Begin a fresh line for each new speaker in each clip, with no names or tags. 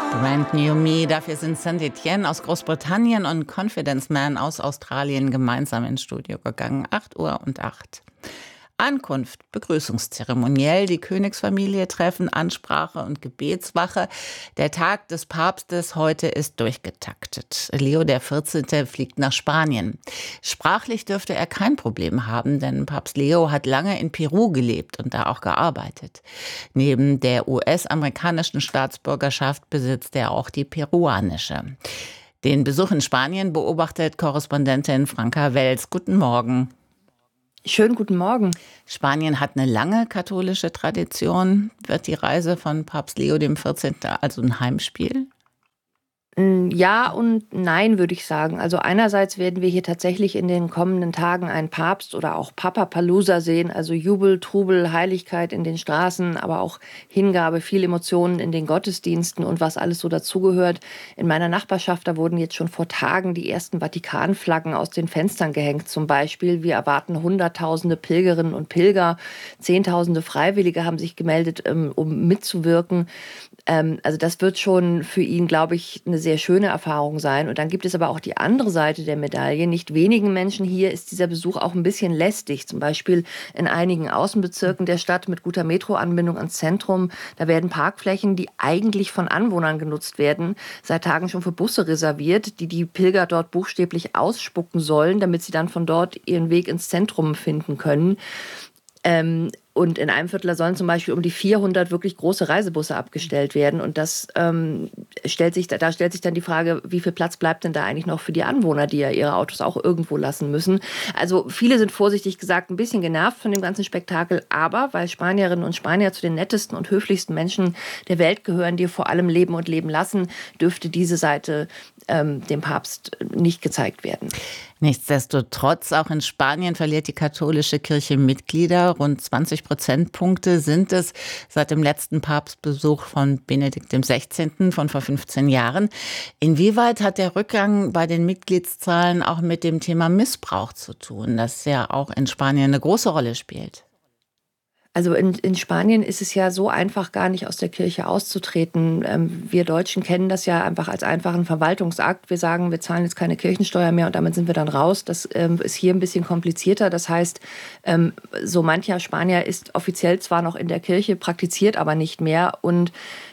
Brand New Me, dafür sind Saint-Étienne aus Großbritannien und Confidence Man aus Australien gemeinsam ins Studio gegangen. 8:08 Uhr. Ankunft, Begrüßungszeremoniell, die Königsfamilie treffen, Ansprache und Gebetswache. Der Tag des Papstes heute ist durchgetaktet. Leo der 14. fliegt nach Spanien. Sprachlich dürfte er kein Problem haben, denn Papst Leo hat lange in Peru gelebt und da auch gearbeitet. Neben der US-amerikanischen Staatsbürgerschaft besitzt er auch die peruanische. Den Besuch in Spanien beobachtet Korrespondentin Franka Wels. Guten Morgen.
Schönen guten Morgen.
Spanien hat eine lange katholische Tradition. Wird die Reise von Papst Leo dem 14. also ein Heimspiel?
Ja und nein, würde ich sagen. Also einerseits werden wir hier tatsächlich in den kommenden Tagen einen Papst oder auch Papapalooza sehen, also Jubel, Trubel, Heiligkeit in den Straßen, aber auch Hingabe, viel Emotionen in den Gottesdiensten und was alles so dazugehört. In meiner Nachbarschaft, da wurden jetzt schon vor Tagen die ersten Vatikanflaggen aus den Fenstern gehängt zum Beispiel. Wir erwarten Hunderttausende Pilgerinnen und Pilger, Zehntausende Freiwillige haben sich gemeldet, um mitzuwirken. Also das wird schon für ihn, glaube ich, eine sehr schöne Erfahrung sein. Und dann gibt es aber auch die andere Seite der Medaille. Nicht wenigen Menschen hier ist dieser Besuch auch ein bisschen lästig. Zum Beispiel in einigen Außenbezirken der Stadt mit guter Metroanbindung ans Zentrum. Da werden Parkflächen, die eigentlich von Anwohnern genutzt werden, seit Tagen schon für Busse reserviert, die Pilger dort buchstäblich ausspucken sollen, damit sie dann von dort ihren Weg ins Zentrum finden können. Und in einem Viertel sollen zum Beispiel um die 400 wirklich große Reisebusse abgestellt werden. Und das stellt sich dann die Frage, wie viel Platz bleibt denn da eigentlich noch für die Anwohner, die ja ihre Autos auch irgendwo lassen müssen. Also viele sind vorsichtig gesagt ein bisschen genervt von dem ganzen Spektakel. Aber weil Spanierinnen und Spanier zu den nettesten und höflichsten Menschen der Welt gehören, die vor allem leben und leben lassen, dürfte diese Seite dem Papst nicht gezeigt werden.
Nichtsdestotrotz, auch in Spanien verliert die katholische Kirche Mitglieder. Rund 20 Prozentpunkte sind es seit dem letzten Papstbesuch von Benedikt XVI. Von vor 15 Jahren. Inwieweit hat der Rückgang bei den Mitgliedszahlen auch mit dem Thema Missbrauch zu tun, das ja auch in Spanien eine große Rolle spielt?
Also in Spanien ist es ja so einfach, gar nicht aus der Kirche auszutreten. Wir Deutschen kennen das ja einfach als einfachen Verwaltungsakt. Wir sagen, wir zahlen jetzt keine Kirchensteuer mehr und damit sind wir dann raus. Das ist hier ein bisschen komplizierter. Das heißt, so mancher Spanier ist offiziell zwar noch in der Kirche, praktiziert aber nicht mehr. Und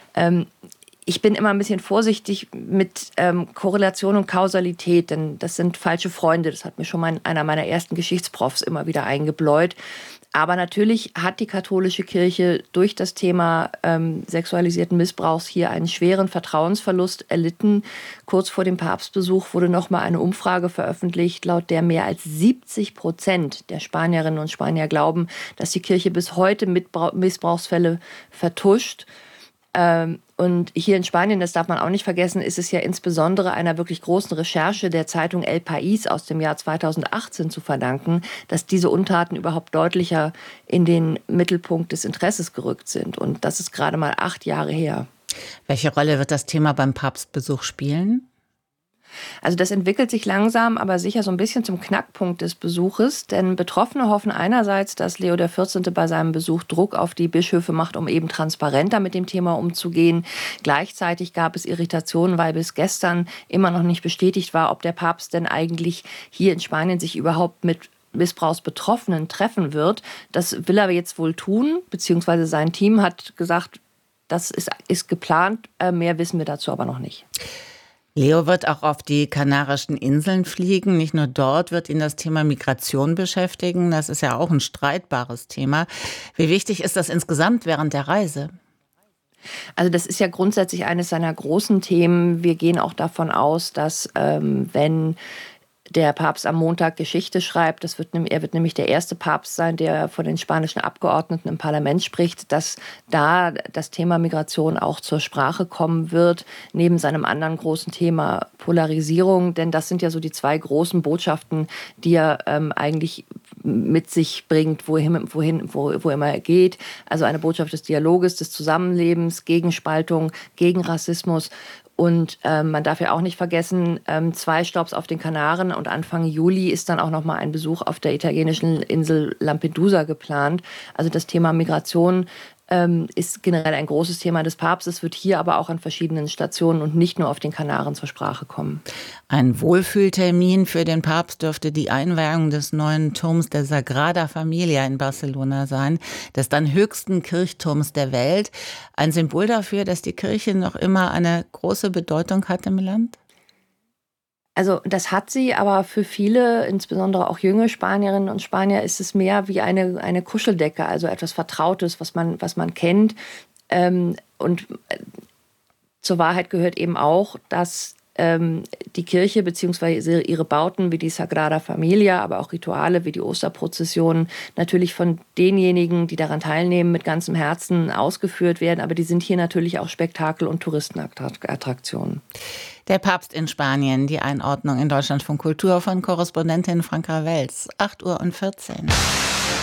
ich bin immer ein bisschen vorsichtig mit Korrelation und Kausalität, denn das sind falsche Freunde. Das hat mir schon mal einer meiner ersten Geschichtsprofs immer wieder eingebläut. Aber natürlich hat die katholische Kirche durch das Thema sexualisierten Missbrauchs hier einen schweren Vertrauensverlust erlitten. Kurz vor dem Papstbesuch wurde nochmal eine Umfrage veröffentlicht, laut der mehr als 70% der Spanierinnen und Spanier glauben, dass die Kirche bis heute Missbrauchsfälle vertuscht. Und hier in Spanien, das darf man auch nicht vergessen, ist es ja insbesondere einer wirklich großen Recherche der Zeitung El País aus dem Jahr 2018 zu verdanken, dass diese Untaten überhaupt deutlicher in den Mittelpunkt des Interesses gerückt sind. Und das ist gerade mal 8 Jahre her.
Welche Rolle wird das Thema beim Papstbesuch spielen?
Also das entwickelt sich langsam, aber sicher so ein bisschen zum Knackpunkt des Besuches. Denn Betroffene hoffen einerseits, dass Leo der 14. bei seinem Besuch Druck auf die Bischöfe macht, um eben transparenter mit dem Thema umzugehen. Gleichzeitig gab es Irritationen, weil bis gestern immer noch nicht bestätigt war, ob der Papst denn eigentlich hier in Spanien sich überhaupt mit Missbrauchsbetroffenen treffen wird. Das will er jetzt wohl tun, beziehungsweise sein Team hat gesagt, das ist geplant. Mehr wissen wir dazu aber noch nicht.
Leo wird auch auf die Kanarischen Inseln fliegen. Nicht nur dort wird ihn das Thema Migration beschäftigen. Das ist ja auch ein streitbares Thema. Wie wichtig ist das insgesamt während der Reise?
Also das ist ja grundsätzlich eines seiner großen Themen. Wir gehen auch davon aus, dass wenn der Papst am Montag Geschichte schreibt, er wird nämlich der erste Papst sein, der vor den spanischen Abgeordneten im Parlament spricht, dass da das Thema Migration auch zur Sprache kommen wird, neben seinem anderen großen Thema Polarisierung. Denn das sind ja so die 2 großen Botschaften, die er eigentlich mit sich bringt, wo immer er geht. Also eine Botschaft des Dialoges, des Zusammenlebens, gegen Spaltung, gegen Rassismus. Und man darf ja auch nicht vergessen, 2 Stopps auf den Kanaren und Anfang Juli ist dann auch noch mal ein Besuch auf der italienischen Insel Lampedusa geplant. Also das Thema Migration ist generell ein großes Thema des Papstes, wird hier aber auch an verschiedenen Stationen und nicht nur auf den Kanaren zur Sprache kommen.
Ein Wohlfühltermin für den Papst dürfte die Einweihung des neuen Turms der Sagrada Familia in Barcelona sein, des dann höchsten Kirchturms der Welt. Ein Symbol dafür, dass die Kirche noch immer eine große Bedeutung hat im Land?
Also das hat sie, aber für viele, insbesondere auch junge Spanierinnen und Spanier, ist es mehr wie eine Kuscheldecke, also etwas Vertrautes, was man kennt. Und zur Wahrheit gehört eben auch, dass die Kirche bzw. ihre Bauten wie die Sagrada Familia, aber auch Rituale wie die Osterprozessionen natürlich von denjenigen, die daran teilnehmen, mit ganzem Herzen ausgeführt werden. Aber die sind hier natürlich auch Spektakel- und Touristenattraktionen.
Der Papst in Spanien, die Einordnung in Deutschlandfunk Kultur von Korrespondentin Franka Wels, 8:14 Uhr.